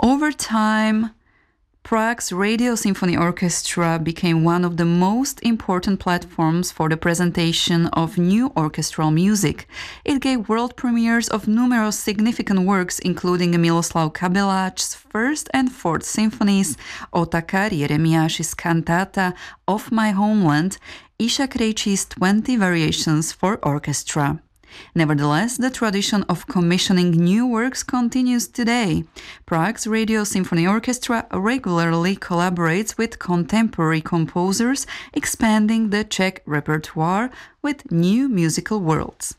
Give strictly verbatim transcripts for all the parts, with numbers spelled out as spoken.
Over time, Prague's Radio Symphony Orchestra became one of the most important platforms for the presentation of new orchestral music. It gave world premieres of numerous significant works, including Miloslav Kabeláč's First and Fourth Symphonies, Otakar Jeremiáš's Cantata of My Homeland, Isha Krejčí's twenty Variations for Orchestra. Nevertheless, the tradition of commissioning new works continues today. Prague's Radio Symphony Orchestra regularly collaborates with contemporary composers, expanding the Czech repertoire with new musical worlds.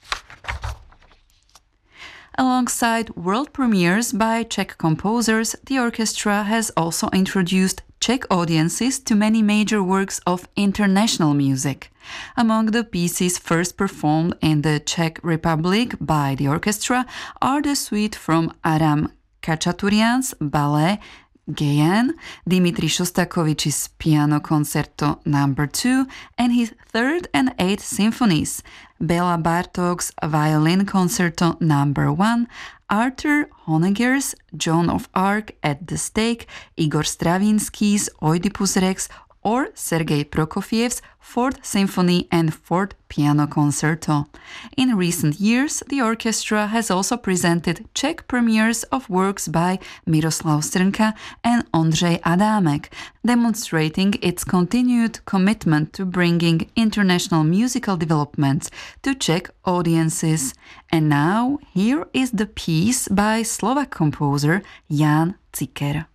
Alongside world premieres by Czech composers, the orchestra has also introduced Czech audiences to many major works of international music. Among the pieces first performed in the Czech Republic by the orchestra are the suite from Adam Khachaturian's ballet Gayan, Dmitri Shostakovich's Piano Concerto number two, and his third and eighth symphonies, Bela Bartok's Violin Concerto number one, Arthur Honegger's Joan of Arc at the Stake, Igor Stravinsky's Oedipus Rex, or Sergei Prokofiev's Fourth Symphony and Fourth Piano Concerto. In recent years, the orchestra has also presented Czech premieres of works by Miroslav Strnka and Ondřej Adámek, demonstrating its continued commitment to bringing international musical developments to Czech audiences. And now, here is the piece by Slovak composer Jan Ciker.